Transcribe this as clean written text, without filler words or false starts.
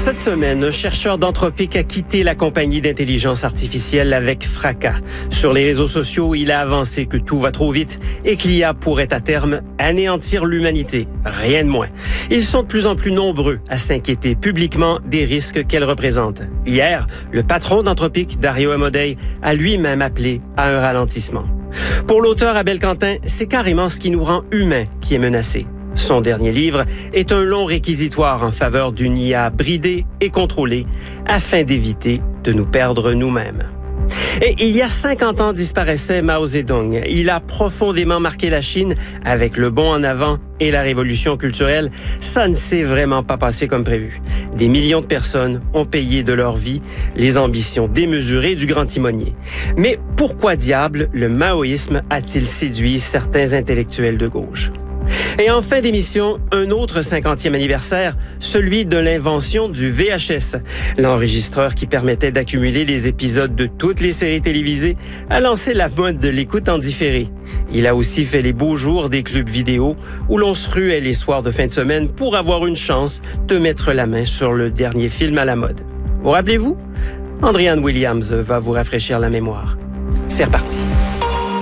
Cette semaine, un chercheur d'Anthropic a quitté la compagnie d'intelligence artificielle avec fracas. Sur les réseaux sociaux, il a avancé que tout va trop vite et que l'IA pourrait à terme anéantir l'humanité. Rien de moins. Ils sont de plus en plus nombreux à s'inquiéter publiquement des risques qu'elle représente. Hier, le patron d'Anthropic, Dario Amodei, a lui-même appelé à un ralentissement. Pour l'auteur Abel Quentin, c'est carrément ce qui nous rend humains qui est menacé. Son dernier livre est un long réquisitoire en faveur d'une IA bridée et contrôlée afin d'éviter de nous perdre nous-mêmes. Et il y a 50 ans disparaissait Mao Zedong. Il a profondément marqué la Chine avec le bond en avant et la révolution culturelle. Ça ne s'est vraiment pas passé comme prévu. Des millions de personnes ont payé de leur vie les ambitions démesurées du grand timonier. Mais pourquoi diable le maoïsme a-t-il séduit certains intellectuels de gauche? Et en fin d'émission, un autre 50e anniversaire, celui de l'invention du VHS, l'enregistreur qui permettait d'accumuler les épisodes de toutes les séries télévisées, a lancé la mode de l'écoute en différé. Il a aussi fait les beaux jours des clubs vidéo où l'on se ruait les soirs de fin de semaine pour avoir une chance de mettre la main sur le dernier film à la mode. Vous rappelez-vous? Andréanne Williams va vous rafraîchir la mémoire. C'est reparti.